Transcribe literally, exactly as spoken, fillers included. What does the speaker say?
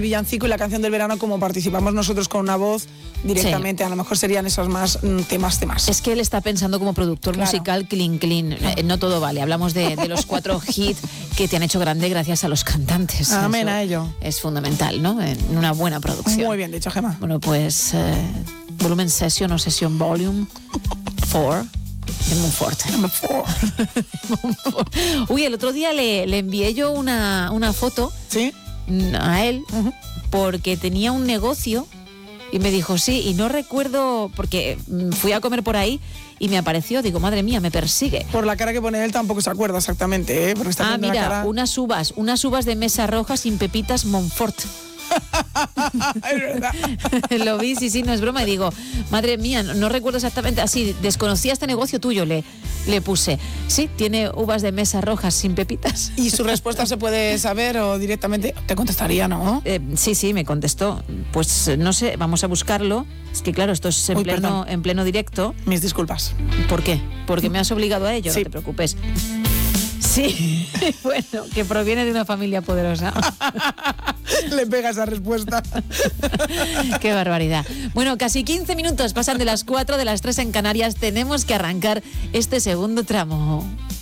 villancico y la canción del verano, como participamos nosotros con una voz directamente, sí. A lo mejor serían esos más mm, temas, temas. Es que él está pensando como productor claro. musical, clean, clean. Eh, no todo vale. Hablamos de, de los cuatro hits que te han hecho grande gracias a los cantantes. Amén Eso a ello. Es fundamental, ¿no? En una buena producción. Muy bien dicho, Gemma. Bueno, pues eh, volumen session o session volume cuatro de Montfort. Uy, el otro día le, le envié yo una, una foto ¿sí? a él uh-huh. porque tenía un negocio y me dijo sí, y no recuerdo, porque fui a comer por ahí y me apareció, digo, madre mía, me persigue. Por la cara que pone él tampoco se acuerda exactamente, ¿eh? Porque está ah, mira, cara... unas uvas, unas uvas de mesa roja sin pepitas Montfort. Es verdad. Lo vi, sí, sí, no es broma. Y digo, madre mía, no, no recuerdo exactamente. Así, desconocía este negocio tuyo, le, le puse. Sí, tiene uvas de mesa rojas sin pepitas. ¿Y su respuesta se puede saber o directamente te contestaría, no? Eh, sí, sí, me contestó. Pues no sé, vamos a buscarlo. Es que claro, esto es en, Uy, pleno, en pleno directo. Mis disculpas. ¿Por qué? Porque me has obligado a ello, sí. No te preocupes. Sí, bueno, que proviene de una familia poderosa. Le pega esa respuesta. Qué barbaridad. Bueno, casi quince minutos pasan de las cuatro, de las tres en Canarias. Tenemos que arrancar este segundo tramo.